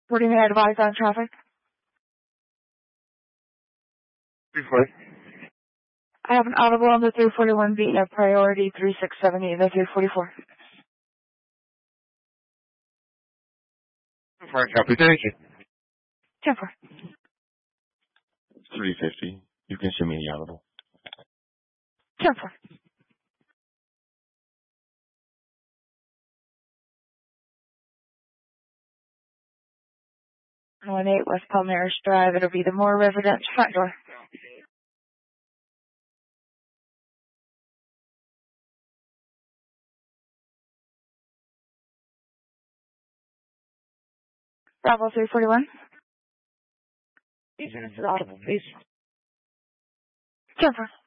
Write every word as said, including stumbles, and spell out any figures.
What do you mean advise on traffic? Before. I have an audible on the three forty-one B, a priority three six seven eight, the three forty-four. Before, copy, thank you. ten four. three fifty. You can send me the audible. ten four. one eight West Palmeiras Drive. It'll be the Moore Residence front door. Bravo three forty-one. These are audible, please. ten four.